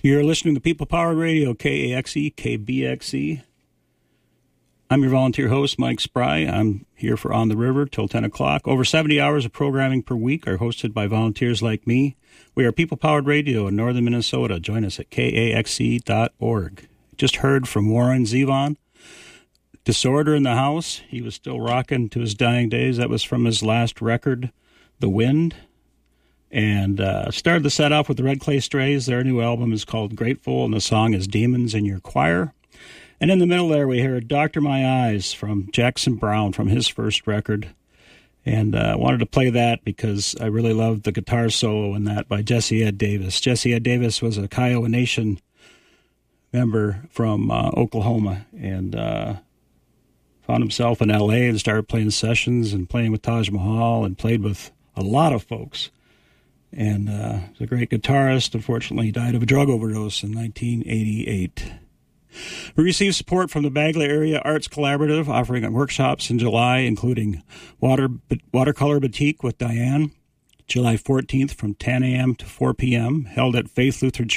You're listening to People Powered Radio, KAXE, KBXE. I'm your volunteer host, Mike Spry. I'm here for On the River till 10 o'clock. Over 70 hours of programming per week are hosted by volunteers like me. We are People Powered Radio in northern Minnesota. Join us at KAXE.org. Just heard from Warren Zevon. Disorder in the House. He was still rocking to his dying days. That was from his last record, The Wind. And started the set off with the Red Clay Strays. Their new album is called Grateful, and the song is Demons in Your Choir. And in the middle there, we heard Doctor My Eyes from Jackson Browne from his first record. And I wanted to play that because I really loved the guitar solo in that by Jesse Ed Davis. Jesse Ed Davis was a Kiowa Nation member from Oklahoma, and found himself in L.A. and started playing sessions and playing with Taj Mahal and played with a lot of folks. And he's a great guitarist. Unfortunately, he died of a drug overdose in 1988. We received support from the Bagley Area Arts Collaborative, offering workshops in July, including Watercolor Batik with Diane, July 14th from 10 a.m. to 4 p.m., held at Faith Lutheran Church